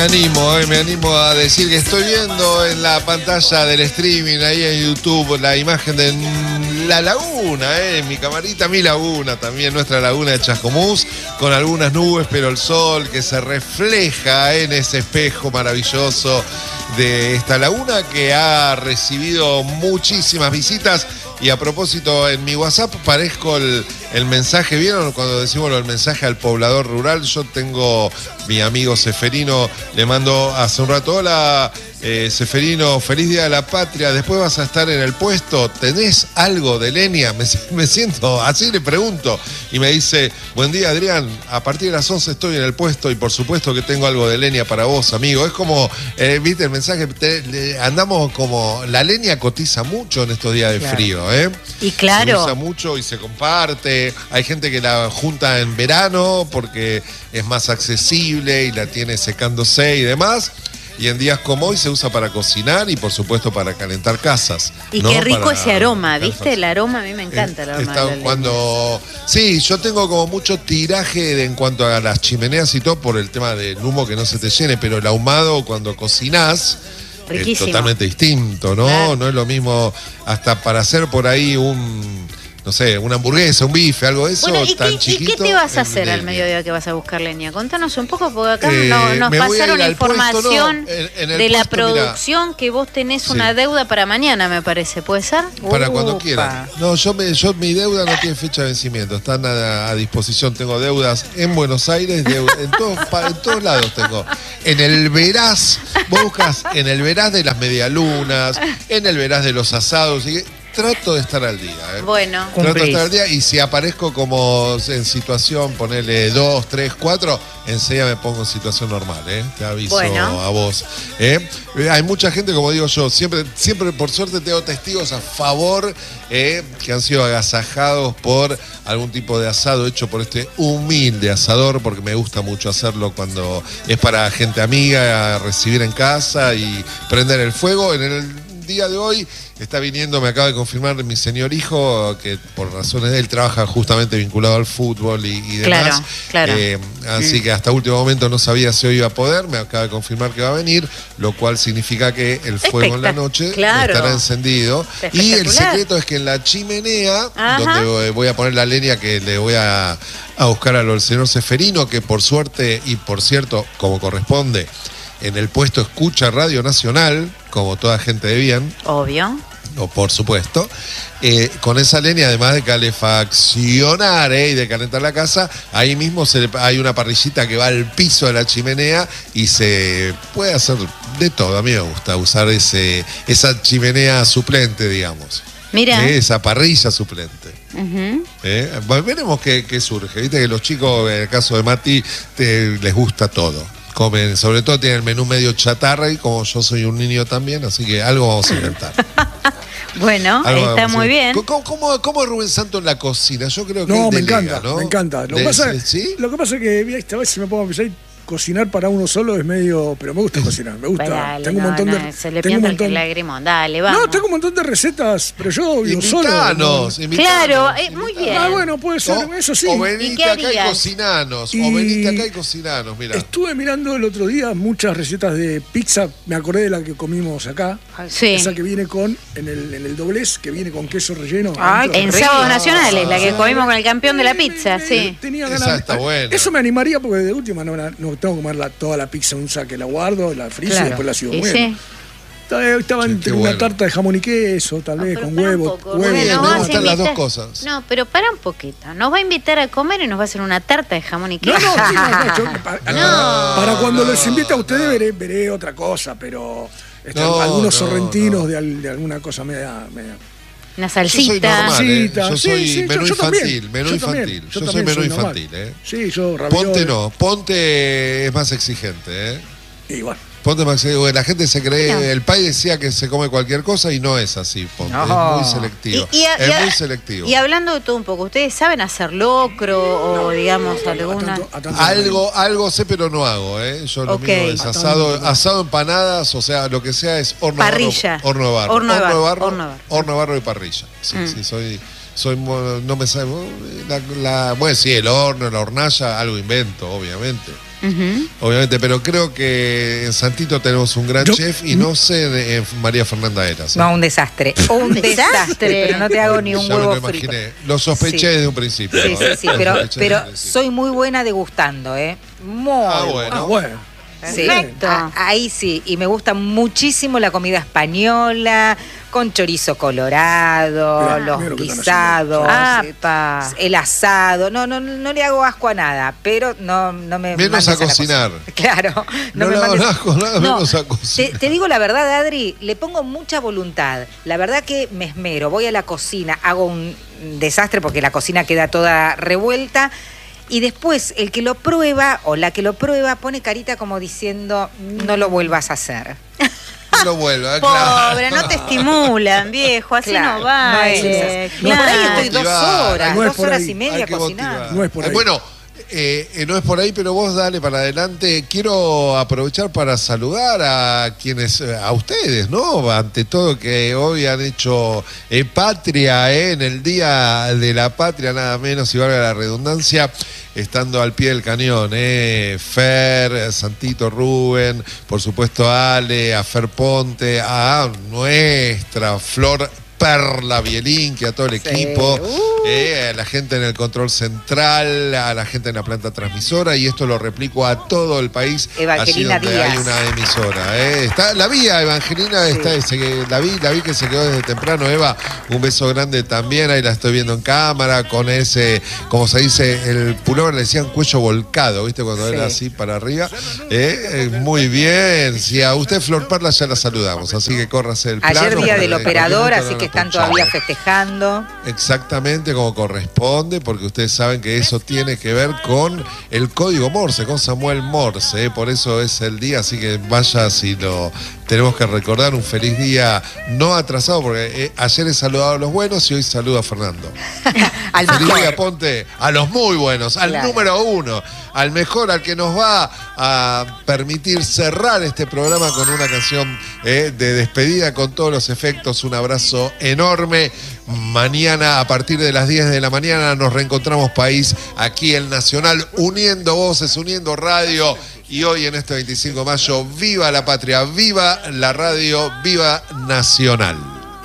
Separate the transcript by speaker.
Speaker 1: Me animo a decir que estoy viendo en la pantalla del streaming, ahí en YouTube, la imagen de la laguna, mi camarita, mi laguna también, nuestra laguna de Chascomús, con algunas nubes, pero el sol que se refleja en ese espejo maravilloso de esta laguna que ha recibido muchísimas visitas. Y a propósito, en mi WhatsApp parezco el mensaje, ¿vieron? Cuando decimos el mensaje al poblador rural, yo tengo mi amigo Seferino, le mando hace un rato, hola Seferino, feliz Día de la Patria, después vas a estar en el puesto, ¿tenés algo de leña? Me siento, así le pregunto, y me dice, buen día Adrián, a partir de las 11 estoy en el puesto y por supuesto que tengo algo de leña para vos, amigo. Es como, viste el mensaje, andamos como, la leña cotiza mucho en estos días de frío,
Speaker 2: Y claro.
Speaker 1: Se usa mucho y se comparte. Hay gente que la junta en verano porque es más accesible y la tiene secándose y demás. Y en días como hoy se usa para cocinar y por supuesto para calentar casas.
Speaker 2: Y
Speaker 1: ¿no?
Speaker 2: qué rico
Speaker 1: para
Speaker 2: ese aroma, ¿viste? El aroma, a mí me encanta el aroma de la leña.
Speaker 1: Sí, yo tengo como mucho tiraje en cuanto a las chimeneas y todo por el tema del humo que no se te llene, pero el ahumado cuando cocinás es totalmente distinto, ¿no?
Speaker 2: Claro.
Speaker 1: No es lo mismo hasta para hacer por ahí no sé, una hamburguesa, un bife, algo de eso,
Speaker 2: bueno,
Speaker 1: tan chiquito.
Speaker 2: ¿Y qué te vas a hacer al mediodía que vas a buscar leña? Contanos un poco, porque acá nos pasaron información de la producción, mirá, que vos tenés una deuda para mañana, me parece, ¿puede ser?
Speaker 1: Para cuando quieran. No, yo mi deuda no tiene fecha de vencimiento, están a disposición. Tengo deudas en Buenos Aires, en todos lados tengo. En el Veraz, vos buscas en el Veraz de las medialunas, en el Veraz de los asados, trato de estar al día.
Speaker 2: Bueno.
Speaker 1: Trato de estar al día y si aparezco como en situación, ponerle 2, 3, 4, enseguida me pongo en situación normal, te aviso a vos. Hay mucha gente, como digo yo, siempre por suerte tengo testigos a favor que han sido agasajados por algún tipo de asado hecho por este humilde asador, porque me gusta mucho hacerlo cuando es para gente amiga, recibir en casa y prender el fuego. En el día de hoy está viniendo, me acaba de confirmar mi señor hijo, que por razones de él trabaja justamente vinculado al fútbol y demás.
Speaker 2: Claro.
Speaker 1: Así que hasta último momento no sabía si hoy iba a poder, me acaba de confirmar que va a venir, lo cual significa que el fuego en la noche estará encendido. Y el secreto es que en la chimenea, donde voy a poner la leña que le voy a buscar al señor Seferino, que por suerte y por cierto, como corresponde, en el puesto escucha Radio Nacional, como toda gente de bien.
Speaker 2: Obvio.
Speaker 1: O por supuesto. Con esa leña, además de calefaccionar y de calentar la casa, ahí mismo hay una parrillita que va al piso de la chimenea y se puede hacer de todo. A mí me gusta usar esa chimenea suplente, digamos.
Speaker 2: Mira.
Speaker 1: Esa parrilla suplente. Veremos qué surge. Viste que los chicos, en el caso de Mati, les gusta todo. Comen, sobre todo tienen el menú medio chatarra y como yo soy un niño también, así que algo vamos a inventar.
Speaker 2: Bueno, está muy bien.
Speaker 1: ¿Cómo es Rubén Santos en la cocina? Yo creo que
Speaker 3: me encanta. Lo que pasa es que esta vez si me pongo a pensar, cocinar para uno solo es medio... Pero me gusta cocinar, me gusta.
Speaker 2: Dale,
Speaker 3: tengo un montón de...
Speaker 2: Se le pianta el lagrimón, dale, vamos.
Speaker 3: No, tengo un montón de recetas, pero yo vivo solo.
Speaker 2: Claro, muy bien.
Speaker 3: Bueno, puede ser, eso sí.
Speaker 1: O venite acá y cocinanos, mira.
Speaker 3: Estuve mirando el otro día muchas recetas de pizza, me acordé de la que comimos acá.
Speaker 2: Sí.
Speaker 3: Esa que viene en el doblez, que viene con queso relleno.
Speaker 2: En Sábados Nacionales, la que comimos con el campeón de la pizza, sí.
Speaker 3: Tenía ganas.
Speaker 1: Esa está buena.
Speaker 3: Eso me animaría porque de última no tengo que comer toda la pizza en un saque, la guardo, la frizo y después la sigo comiendo.
Speaker 2: Sí.
Speaker 3: Estaba entre una tarta de jamón y queso, tal vez, con huevo.
Speaker 1: Me gustan las dos cosas.
Speaker 2: No, pero para un poquito. Nos va a invitar a comer y nos va a hacer una tarta de jamón y queso.
Speaker 3: Para cuando los invite a ustedes veré otra cosa, pero algunos sorrentinos de alguna cosa media.
Speaker 2: Una salsita.
Speaker 1: Yo soy menú infantil. Yo soy menú infantil.
Speaker 3: Sí, yo ravioli.
Speaker 1: Ponte es más exigente.
Speaker 3: Igual.
Speaker 1: Ponte más exigente. La gente se cree, el país decía que se come cualquier cosa y no es así, Ponte. Es muy selectivo. Es muy selectivo.
Speaker 2: Y hablando de todo un poco, ¿ustedes saben hacer locro o digamos alguna?
Speaker 1: Algo sé, pero no hago, Yo lo mío es asado, empanadas, o sea, lo que sea es horno
Speaker 2: parrilla.
Speaker 1: Horno de barro. Horno de barro y parrilla. Sí, no me sabe. Bueno, sí, el horno, la hornalla, algo invento, obviamente. obviamente, pero creo que en Santito tenemos un gran chef y no sé en María Fernanda Eras.
Speaker 4: No, un desastre. Un desastre, pero no te hago ni un huevo frito.
Speaker 1: Lo sospeché desde un principio.
Speaker 4: Sí, pero soy muy buena degustando, Muy
Speaker 1: bueno.
Speaker 4: Sí, ahí sí, y me gusta muchísimo la comida española, con chorizo colorado, los guisados, el asado. No le hago asco a nada, pero no me
Speaker 1: menos a cocinar.
Speaker 4: Claro,
Speaker 1: no me hago asco a nada, menos a cocinar.
Speaker 4: Te digo la verdad, Adri, le pongo mucha voluntad. La verdad que me esmero, voy a la cocina, hago un desastre porque la cocina queda toda revuelta. Y después el que lo prueba o la que lo prueba pone carita como diciendo no lo vuelvas a hacer.
Speaker 1: No lo vuelva, claro.
Speaker 2: Pobre, no te estimulan, viejo, así no va.
Speaker 4: Por ahí estoy 2 horas, 2 horas y media cocinando.
Speaker 3: No es por ahí.
Speaker 1: Bueno, no es por ahí, pero vos dale para adelante. Quiero aprovechar para saludar a ustedes, ¿no? Ante todo que hoy han hecho patria, en el Día de la Patria, nada menos, y valga la redundancia, estando al pie del cañón, Fer, Santito, Rubén, por supuesto Ale, a Fer Ponte, a nuestra Flor Perla Bielinqui, a todo el equipo, a la gente en el control central, a la gente en la planta transmisora, y esto lo replico a todo el país.
Speaker 4: Evangelina
Speaker 1: allí donde
Speaker 4: Díaz.
Speaker 1: hay una emisora. Está, la vi a Evangelina, la vi que se quedó desde temprano. Eva, un beso grande también, ahí la estoy viendo en cámara, con ese, como se dice, el pullover le decían cuello volcado, ¿viste? Cuando era así para arriba. Muy bien. Si a usted, Flor Perla, ya la saludamos, así que córrase el plano.
Speaker 4: Ayer día del operador, así que están todavía festejando.
Speaker 1: Exactamente, como corresponde, porque ustedes saben que eso tiene que ver con el código Morse, con Samuel Morse, por eso es el día, así que vaya si lo tenemos que recordar, un feliz día no atrasado, porque ayer he saludado a los buenos y hoy saludo a Fernando.
Speaker 4: Al
Speaker 1: feliz
Speaker 4: mejor.
Speaker 1: día, Ponte, a los muy buenos, al número 1, al mejor, al que nos va a permitir cerrar este programa con una canción de despedida con todos los efectos. Un abrazo enorme. Mañana a partir de las 10 de la mañana nos reencontramos, país, aquí en Nacional, uniendo voces, uniendo radio. Y hoy en este 25 de mayo, viva la patria, viva la radio, viva Nacional.